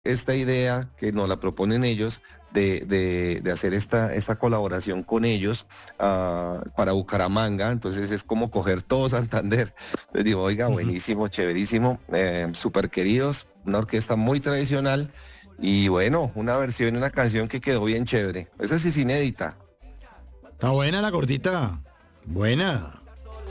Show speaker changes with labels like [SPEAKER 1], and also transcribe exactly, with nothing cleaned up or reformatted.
[SPEAKER 1] esta idea que nos la proponen ellos de, de, de hacer esta, esta colaboración con ellos uh, para Bucaramanga. Entonces es como coger todo Santander. Les digo, oiga,
[SPEAKER 2] Ujú.
[SPEAKER 1] buenísimo, chéverísimo, eh, súper queridos, una orquesta muy tradicional y bueno, una versión, una canción que quedó bien chévere. Esa sí es inédita.
[SPEAKER 2] Está buena la cortita. Buena.